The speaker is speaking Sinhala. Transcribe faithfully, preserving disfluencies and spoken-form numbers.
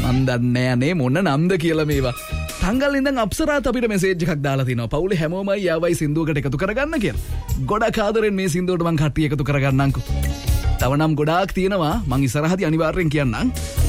මන් දන්නේ නැහැ මොන නම්ද කියලා මේවා. තංගල් ඉඳන් අප්සරාත් අපිට මෙසේජ් එකක් දාලා තිනවා. පවුලේ හැමෝමයි යාවයි සින්දුවකට එකතු කරගන්න කියලා. ගොඩක් ආදරෙන් මේ සින්දුවට මං කට්ටිය එකතු කරගන්නම්කෝ. තව නම් ගොඩාක් තියෙනවා මං ඉස්සරහදී අනිවාර්යෙන් කියන්නම්.